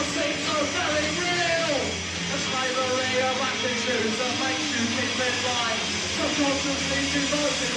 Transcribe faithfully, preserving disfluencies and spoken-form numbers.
seems so very real. A slavery of attitudes that makes you keep in line. Subconsciously devoted